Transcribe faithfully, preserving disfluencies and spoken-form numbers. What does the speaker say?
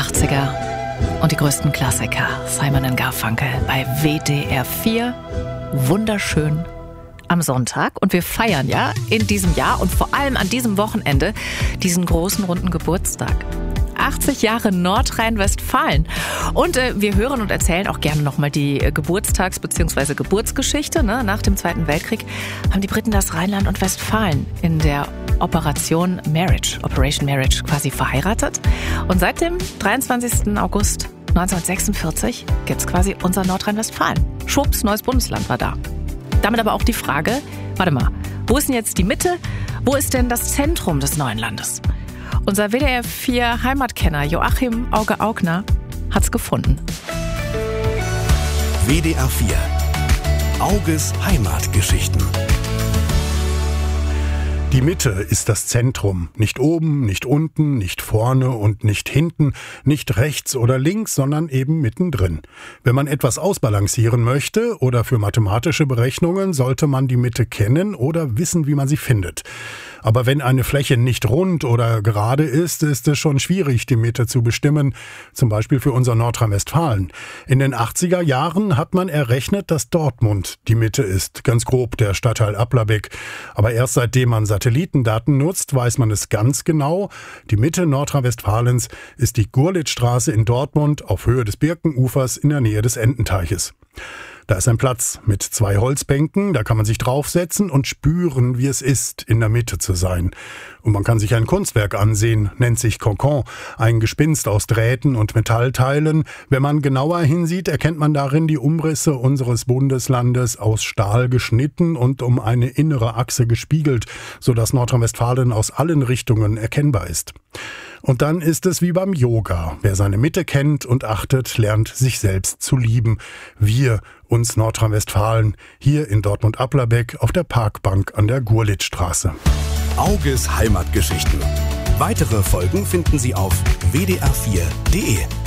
achtziger und die größten Klassiker. Simon and Garfunkel bei W D R vier. Wunderschön am Sonntag. Und wir feiern ja in diesem Jahr und vor allem an diesem Wochenende diesen großen runden Geburtstag. achtzig Jahre Nordrhein-Westfalen. Und äh, wir hören und erzählen auch gerne nochmal die äh, Geburtstags- bzw. Geburtsgeschichte. Ne? Nach dem Zweiten Weltkrieg haben die Briten das Rheinland und Westfalen in der Operation Marriage, Operation Marriage quasi verheiratet. Und seit dem dreiundzwanzigsten August neunzehnhundertsechsundvierzig gibt's quasi unser Nordrhein-Westfalen. Schwupps, neues Bundesland war da. Damit aber auch die Frage, warte mal, wo ist denn jetzt die Mitte? Wo ist denn das Zentrum des neuen Landes? Unser W D R vier Heimatkenner Joachim Auge-Augner hat's gefunden. W D R vier Auges Heimatgeschichten. Die Mitte ist das Zentrum. Nicht oben, nicht unten, nicht vorne und nicht hinten, nicht rechts oder links, sondern eben mittendrin. Wenn man etwas ausbalancieren möchte oder für mathematische Berechnungen, sollte man die Mitte kennen oder wissen, wie man sie findet. Aber wenn eine Fläche nicht rund oder gerade ist, ist es schon schwierig, die Mitte zu bestimmen, zum Beispiel für unser Nordrhein-Westfalen. In den achtziger Jahren hat man errechnet, dass Dortmund die Mitte ist, ganz grob der Stadtteil Applerbeck. Aber erst seitdem man Satellitendaten nutzt, weiß man es ganz genau. Die Mitte Nordrhein-Westfalens ist die Gurlitzstraße in Dortmund auf Höhe des Birkenufers in der Nähe des Ententeiches. Da ist ein Platz mit zwei Holzbänken, da kann man sich draufsetzen und spüren, wie es ist, in der Mitte zu sein. Und man kann sich ein Kunstwerk ansehen, nennt sich Kokon, ein Gespinst aus Drähten und Metallteilen. Wenn man genauer hinsieht, erkennt man darin die Umrisse unseres Bundeslandes aus Stahl geschnitten und um eine innere Achse gespiegelt, sodass Nordrhein-Westfalen aus allen Richtungen erkennbar ist. Und dann ist es wie beim Yoga. Wer seine Mitte kennt und achtet, lernt sich selbst zu lieben. Wir, uns Nordrhein-Westfalen, hier in Dortmund-Applerbeck auf der Parkbank an der Gurlitzstraße. Auges Heimatgeschichten. Weitere Folgen finden Sie auf w d r vier punkt d e.